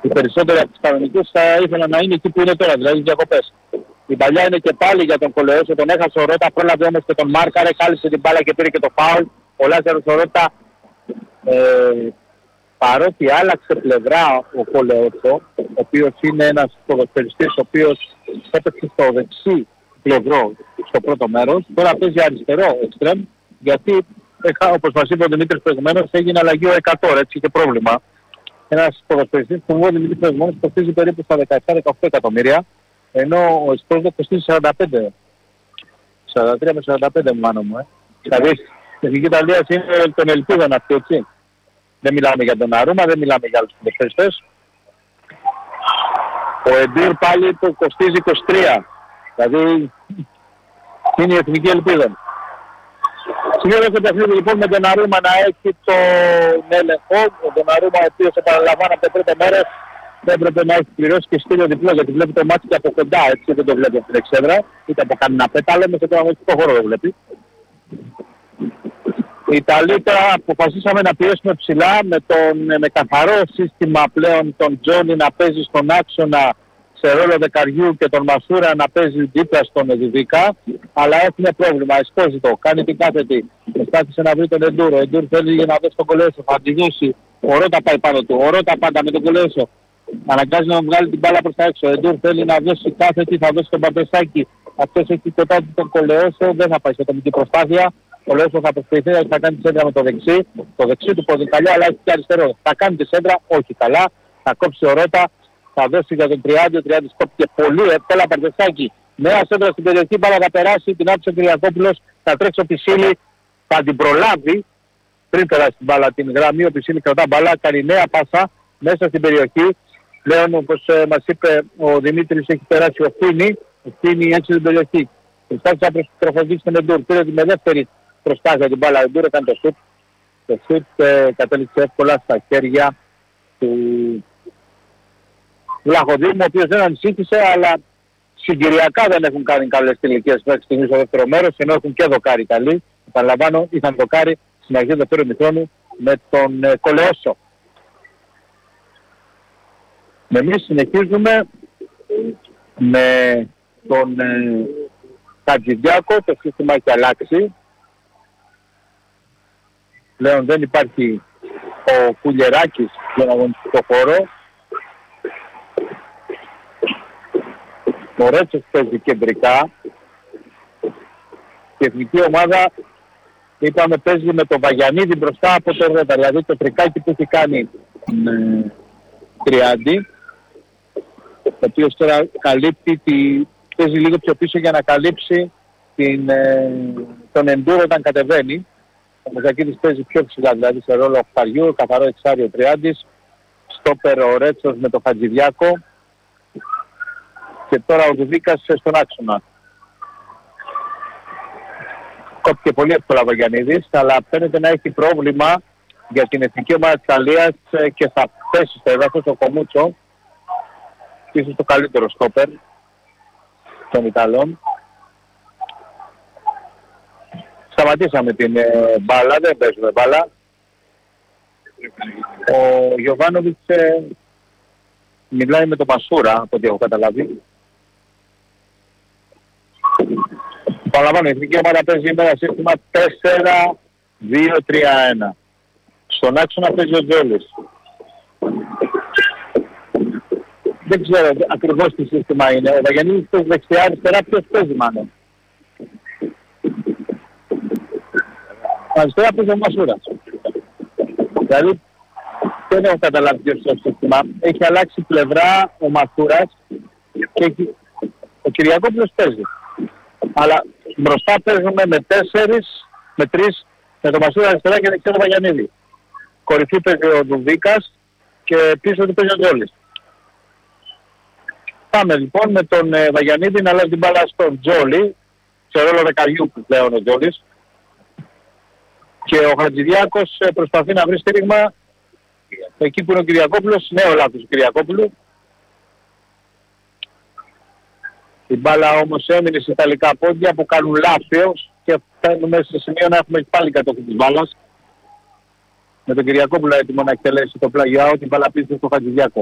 Οι περισσότεροι από τους κανονικούς θα ήθελαν να είναι εκεί που είναι τώρα, δηλαδή διακοπές. Η παλιά είναι και πάλι για τον Κολεόσο, τον έχασε ο Ρότα, πρόλαβε όμως και τον μάρκαρε, κάλυψε την μπάλα και πήρε και το φάουλ. Ο Λάζαρος ο Ρότα, παρότι άλλαξε πλευρά ο Κολεόσο, ο οποίος είναι ένας ποδοσφαιριστής ο οποίος έπαιξε στο δεξί πλευρό στο πρώτο μέρος, τώρα παίζει αριστερό εξτρέμ, γιατί όπως μας είπε ο Δημήτρης προηγουμένως έγινε αλλαγή ο 100, έτσι και πρόβλημα. Ένας ποδοσφαιριστής που μου ο Δημήτρης προηγουμένως κοστίζει περίπου στα 17-18 εκατομμύρια, ενώ ο Εσπρόζο κοστίζει 45. 43 με 45 μάλλον μου. Δηλαδή η Εθνική Ιταλία είναι των ελπίδων αυτή, έτσι. Δεν μιλάμε για τον Αρούμα, δεν μιλάμε για άλλους ποδοσφαιριστές. Ο Εντύρ πάλι το κοστίζει 23. Δηλαδή είναι η εθνική ελπίδα. Σήμερα το παιχνίδι λοιπόν με τον Αρούμα να έχει τον έλεγχο, τον Αρούμα ο οποίος επαναλαμβάνω από τα πρώτα μέρες δεν έπρεπε να έχει πληρώσει και στήλιο διπλό, γιατί βλέπει το μάτι και από κοντά, έτσι δεν το βλέπει από την εξέδρα, είτε από κανένα πέταλο, μέσα στον αγωνιστικό χώρο δεν βλέπει. Οι Ιταλοί τώρα αποφασίσαμε να πιέσουμε ψηλά με καθαρό σύστημα πλέον τον Τζόνι να παίζει στον άξονα σε ρόλο δεκαριού και τον Μασούρα να παίζει δίπλα στον Εδουβίκα, αλλά έχουν πρόβλημα. Εσκόζητο, κάνει την κάθετη. Προσπάθησε να βρει τον Εντούρ. Ο Εντούρ θέλει για να δώσει τον Κολεόσο. Θα τη δώσει. Ο Ρότα πάει πάνω του. Ο Ρότα πάντα με τον Κολεόσο. Αναγκάζει να βγάλει την μπάλα προς τα έξω. Ο Εντούρ θέλει να δώσει κάθετη, θα δώσει τον Παπεσάκη. Αυτός έχει κοντά τον Κολεόσο, δεν θα πάει σε ατομική προσπάθεια. Ο Κολεόσο θα προσπαθήσει ότι θα κάνει τη σέντρα με το δεξί. Το δεξί του πόδι καλό, αλλά έχει και αριστερό. Θα κάνει τη σέντρα, όχι καλά. Θα κόψει ο Ρότα. Θα δώσει για τον 30, ο 30 κόπηκε πολύ εύκολα. Παρτεσάκι, νέα σέντρα στην περιοχή, μπάλα θα περάσει, την άφησε ο Κυριακόπουλος, θα τρέξει ο Πισίλη, θα την προλάβει, πριν περάσει την μπάλα την γραμμή, ο Πισίλη κρατά μπάλα, κάνει νέα πάσα μέσα στην περιοχή. Πλέον όπως μας είπε ο Δημήτρης έχει περάσει ο Φίνη έξω στην περιοχή. Προσπάθησε να προφοδίσει τον Εντούρ, πήρε με δεύτερη προσπάθεια την μπάλα, ο Εντούρ έκανε το σουτ. Το σουτ κατέληξε εύκολα στα χέρια του Βλαχοδήμου, ο οποίος δεν ανησύχησε, αλλά συγκυριακά δεν έχουν κάνει καλές τελικές μέχρι στιγμής στο δεύτερο μέρος, ενώ έχουν και δοκάρι καλή. Παραλαμβάνω, είχαν δοκάρι στην αρχή του δεύτερου ημιχρόνου με τον Κολεόσο. Εμείς συνεχίζουμε με τον Χατζηδιάκο, το σύστημα έχει αλλάξει. Πλέον δεν υπάρχει ο Κουλιεράκης στον αγωνιστικό χώρο. Ο Ρέτσος παίζει κεντρικά και η εθνική ομάδα είπαμε παίζει με το Βαγιανίδη μπροστά από το Ρέτα, δηλαδή το τρικάκι που έχει κάνει Τριάντη, ο οποίος τώρα καλύπτει παίζει λίγο πιο πίσω για να καλύψει τον Εντούρ όταν κατεβαίνει. Ο Μεζακίδης παίζει πιο ψηλά, δηλαδή σε ρόλο οχταριού, καθαρό εξάριο Τριάντης, στόπερ ο Ρέτσος με το Χατζηδιάκο. Και τώρα ο Δουδίκας στον άξονα. Κόπηκε πολύ εύκολα ο Βαγιανίδης, αλλά φαίνεται να έχει πρόβλημα για την εθνική ομάδα της Ιταλίας και θα πέσει στο έδαφος ο Κομούτσο, ίσως το καλύτερο στόπερ των Ιταλών. Σταματήσαμε την μπάλα, δεν παίζουμε μπάλα. Ο Γιωβάνοβιτς μιλάει με τον Μασούρα, από ό,τι έχω καταλάβει. Παραλαμβάνω, η εθνική ομάδα παίζει με ένα σύστημα 4-2-3-1. Στον άξονα παίζει ο Τζόλης. Δεν ξέρω ακριβώς τι σύστημα είναι. Ο Βαγιανίδης παίζει δεξιά, αριστερά, ποιος παίζει μάλλον. Αριστερά παίζει ο Μασούρας. Δηλαδή δεν έχω καταλάβει ποιος είναι το σύστημα. Έχει αλλάξει πλευρά ο Μασούρας και ο Κυριακόπουλος παίζει. Αλλά μπροστά παίζουμε με 3, με τον Μασούρα αριστερά και δεξιά τον Βαγιανίδη. Κορυφή παίζει ο Δουδίκας και πίσω του παίζει ο Τζόλης. Πάμε λοιπόν με τον Βαγιανίδη να αλλάζει την μπάλα στον Τζόλη, σε ρόλο δεκαριού που πλέον ο Τζόλης. Και ο Χατζηδιάκος προσπαθεί να βρει στήριγμα εκεί που είναι ο Κυριακόπουλος, νέο λάθος του Κυριακόπουλου. Η μπάλα όμως έμεινε σε ιταλικά πόδια που κάνουν λάθος και φτάνουμε σε σημείο να έχουμε πάλι κατόχη της μπάλας. Με τον Κυριακόπουλο έτοιμο να εκτελέσει το πλάγιο out, την μπάλα πίσω στο Χατζηδιάκο.